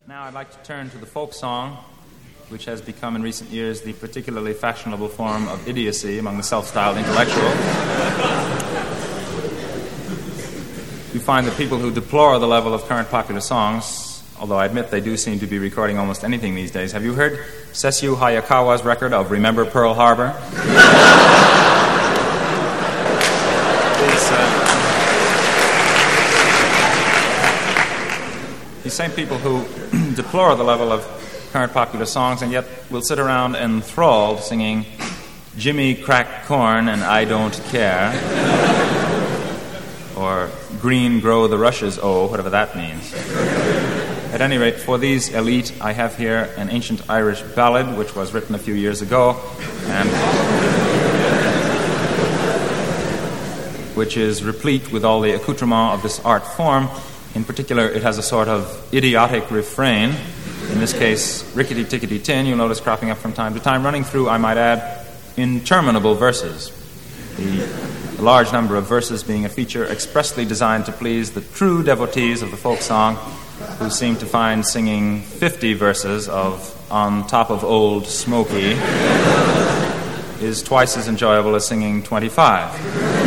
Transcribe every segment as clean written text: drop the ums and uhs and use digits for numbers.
Now I'd like to turn to the folk song, which has become in recent years the particularly fashionable form of idiocy among the self-styled intellectual. You find that people who deplore the level of current popular songs, although I admit they do seem to be recording almost anything these days. Have you heard Sessue Hayakawa's record of Remember Pearl Harbor? These same people who deplore the level of current popular songs and yet will sit around enthralled singing Jimmy Crack Corn and I Don't Care, or Green Grow the Rushes, oh, whatever that means. At any rate, for these elite, I have here an ancient Irish ballad which was written a few years ago and which is replete with all the accoutrement of this art form. In particular, it has a sort of idiotic refrain. In this case, rickety-tickety-tin, you'll notice cropping up from time to time, running through, I might add, interminable verses. The large number of verses being a feature expressly designed to please the true devotees of the folk song, who seem to find singing 50 verses of On Top of Old Smoky is twice as enjoyable as singing 25.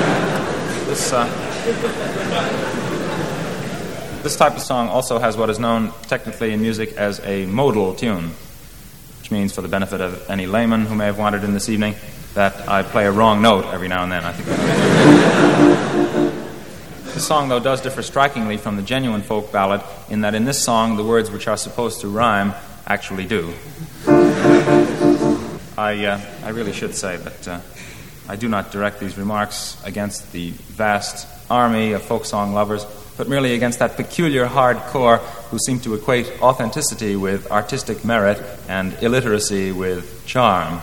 This type of song also has what is known technically in music as a modal tune, which means, for the benefit of any layman who may have wandered in this evening, that I play a wrong note every now and then. I think this song, though, does differ strikingly from the genuine folk ballad in that in this song the words which are supposed to rhyme actually do. I really should say that I do not direct these remarks against the vast army of folk song lovers, but merely against that peculiar hardcore who seem to equate authenticity with artistic merit and illiteracy with charm.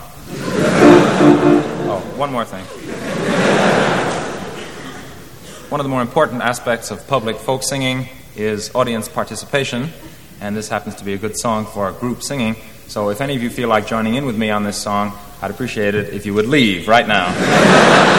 Oh, one more thing. One of the more important aspects of public folk singing is audience participation, and this happens to be a good song for group singing. So if any of you feel like joining in with me on this song, I'd appreciate it if you would leave right now.